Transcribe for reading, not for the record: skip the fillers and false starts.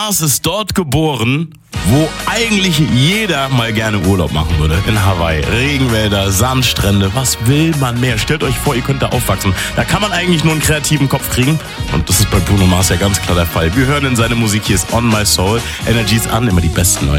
Mars ist dort geboren, wo eigentlich jeder mal gerne Urlaub machen würde. In Hawaii. Regenwälder, Sandstrände. Was will man mehr? Stellt euch vor, ihr könnt da aufwachsen. Da kann man eigentlich nur einen kreativen Kopf kriegen. Und das ist bei Bruno Mars ja ganz klar der Fall. Wir hören in seine Musik. Hier ist On My Soul. Energy ist an. Immer die besten neuen